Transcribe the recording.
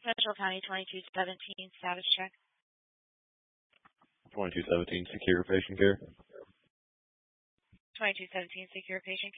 Mitchell County 2217 status check. 2217 secure patient care. 2217 secure patient